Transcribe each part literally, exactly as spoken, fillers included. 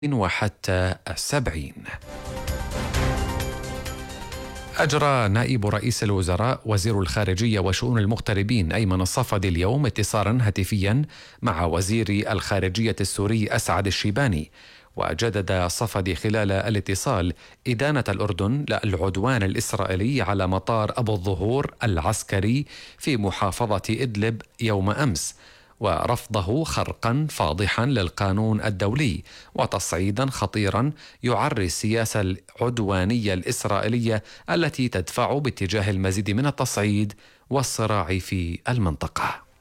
وحتى السبعين. أجرى نائب رئيس الوزراء وزير الخارجية وشؤون المغتربين أيمن الصفدي اليوم اتصالا هاتفيا مع وزير الخارجية السوري أسعد الشيباني، وجدد الصفدي خلال الاتصال إدانة الأردن للعدوان الإسرائيلي على مطار أبو الظهور العسكري في محافظة إدلب يوم أمس، ورفضه خرقا فاضحا للقانون الدولي وتصعيدا خطيرا يعري السياسة العدوانية الإسرائيلية التي تدفع باتجاه المزيد من التصعيد والصراع في المنطقة.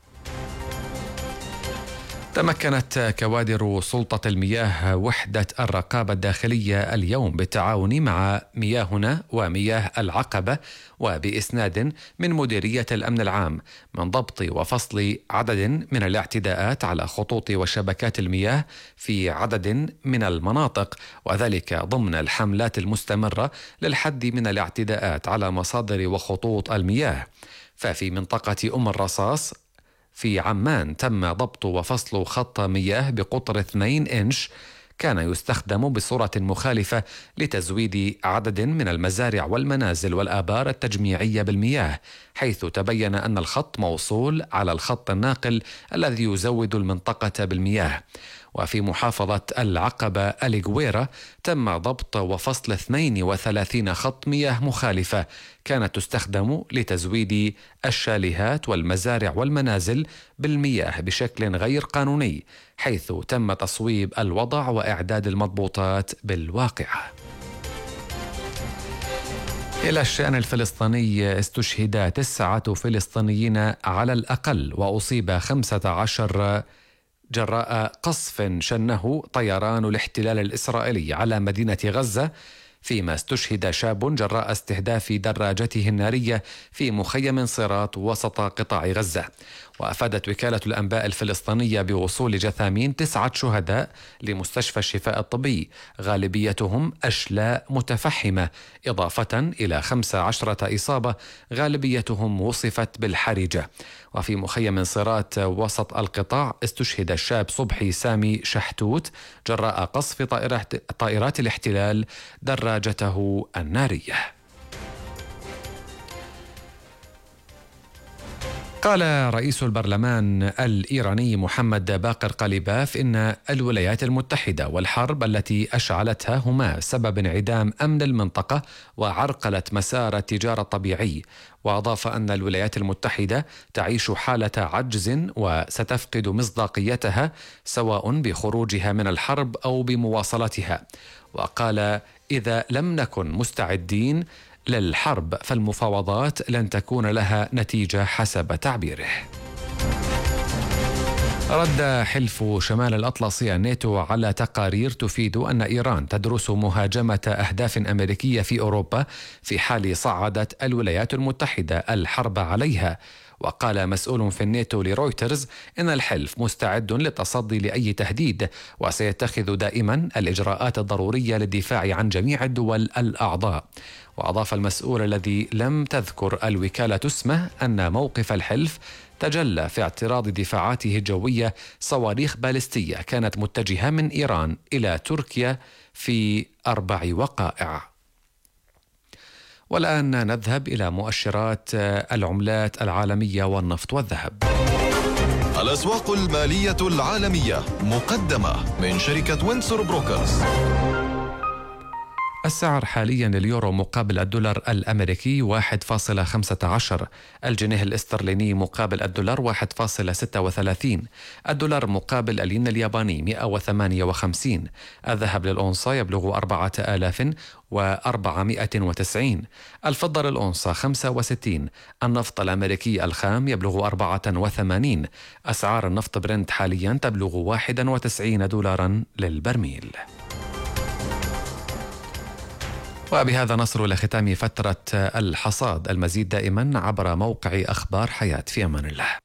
تمكنت كوادر سلطة المياه وحدة الرقابة الداخلية اليوم بالتعاون مع مياهنا ومياه العقبة وبإسناد من مديرية الأمن العام من ضبط وفصل عدد من الاعتداءات على خطوط وشبكات المياه في عدد من المناطق، وذلك ضمن الحملات المستمرة للحد من الاعتداءات على مصادر وخطوط المياه. ففي منطقة أم الرصاص في عمان تم ضبط وفصل خط مياه بقطر اثنين إنش كان يستخدم بصورة مخالفة لتزويد عدد من المزارع والمنازل والآبار التجميعية بالمياه، حيث تبين أن الخط موصول على الخط الناقل الذي يزود المنطقة بالمياه. وفي محافظة العقبة الجويرة تم ضبط وفصل اثنين وثلاثين خط مياه مخالفة كانت تستخدم لتزويد الشاليهات والمزارع والمنازل بالمياه بشكل غير قانوني، حيث تم تصويب الوضع وإعداد المضبوطات بالواقعة. إلى الشأن الفلسطيني، استشهد تسعة فلسطينيين على الأقل وأصيب خمسة عشر جراء قصف شنه طيران الاحتلال الإسرائيلي على مدينة غزة، فيما استشهد شاب جراء استهداف دراجته النارية في مخيم صراط وسط قطاع غزة. وأفادت وكالة الأنباء الفلسطينية بوصول جثامين تسعة شهداء لمستشفى الشفاء الطبي، غالبيتهم أشلاء متفحمة، إضافة إلى خمس عشرة إصابة غالبيتهم وصفت بالحرجة. وفي مخيم صراط وسط القطاع استشهد الشاب صبحي سامي شحتوت جراء قصف طائرات الاحتلال دراجته النارية. قال رئيس البرلمان الإيراني محمد باقر قليباف إن الولايات المتحدة والحرب التي أشعلتها هما سبب انعدام أمن المنطقة وعرقلة مسار التجارة الطبيعي، وأضاف أن الولايات المتحدة تعيش حالة عجز وستفقد مصداقيتها سواء بخروجها من الحرب أو بمواصلتها. وقال: إذا لم نكن مستعدين للحرب فالمفاوضات لن تكون لها نتيجة حسب تعبيره. رد حلف شمال الأطلسي الناتو على تقارير تفيد أن إيران تدرس مهاجمة أهداف أمريكية في أوروبا في حال صعدت الولايات المتحدة الحرب عليها. وقال مسؤول في الناتو لرويترز إن الحلف مستعد للتصدي لأي تهديد وسيتخذ دائما الإجراءات الضرورية للدفاع عن جميع الدول الأعضاء. وأضاف المسؤول الذي لم تذكر الوكالة اسمه أن موقف الحلف تجلى في اعتراض دفاعاته الجوية صواريخ باليستية كانت متجهة من إيران إلى تركيا في أربع وقائع. والآن نذهب إلى مؤشرات العملات العالمية والنفط والذهب. الأسواق المالية العالمية مقدمة من شركة وينسور بروكرز. السعر حاليا لليورو مقابل الدولار الأمريكي واحد فاصلة خمسة عشر، الجنيه الاسترليني مقابل الدولار واحد فاصلة ستة وثلاثين، الدولار مقابل الين الياباني مئة وثمانية وخمسين، الذهب للأونصة يبلغ أربعة آلاف وأربعمائة وتسعين، الفضة للأونصة خمسة وستين، النفط الأمريكي الخام يبلغ أربعة وثمانين، أسعار النفط برنت حاليا تبلغ واحد وتسعين دولارا للبرميل. وبهذا نصل إلى ختام فترة الحصاد. المزيد دائما عبر موقع أخبار حياة. في أمان الله.